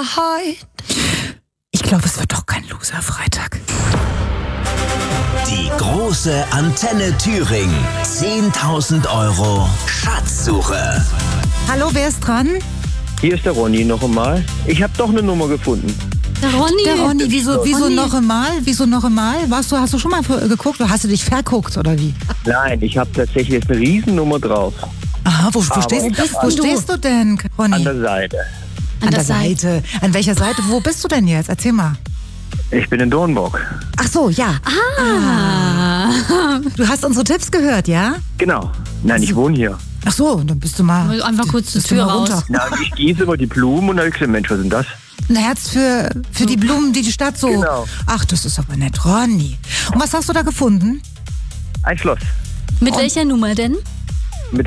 Wahrheit. Ich glaube, es wird doch kein Loser-Freitag. Die große Antenne Thüringen. 10.000 Euro Schatzsuche. Hallo, wer ist dran? Hier ist der Ronny noch einmal. Ich habe doch eine Nummer gefunden. Der Ronny, wieso Ronny. noch einmal? Wieso noch einmal? Hast du schon mal geguckt oder hast du dich verguckt oder wie? Nein, ich habe tatsächlich jetzt eine Riesennummer drauf. Aha, wo Aber stehst du denn, Ronny? An der Seite. An der Seite. An welcher Seite? Wo bist du denn jetzt? Erzähl mal. Ich bin in Dornburg. Ach so, ja. Du hast unsere Tipps gehört, ja? Genau. Nein, ich wohne hier. Ach so, dann bist du mal... Einfach kurz die bist du Tür mal raus. runter. Na, ich gieße immer die Blumen und da habe ich gesagt, Mensch, was ist denn das? Ein Herz für die Blumen, die Stadt so... Genau. Ach, das ist aber nett, Ronny. Und was hast du da gefunden? Ein Schloss. Mit welcher Nummer denn?